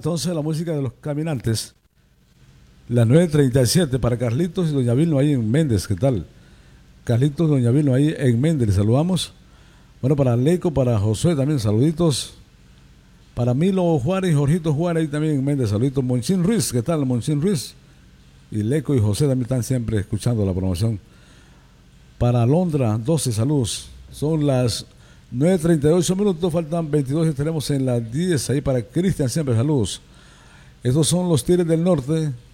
entonces la música de los caminantes. Las 9:37 para Carlitos y Doña Vilno ahí en Méndez, ¿qué tal? Carlitos y Doña Vilno ahí en Méndez, les saludamos. Bueno, para Leico, para Josué también, saluditos. Para Milo Juárez y Jorgito Juárez ahí también en Méndez, saluditos. Monchín Ruiz, ¿qué tal? Monchín Ruiz. Y Leico y José también están siempre escuchando la promoción. Para Londra, 12 saludos. Son las 9:38 minutos, faltan 22 y estaremos en las 10. Ahí para Cristian, siempre saludos. Estos son los Tigres del Norte.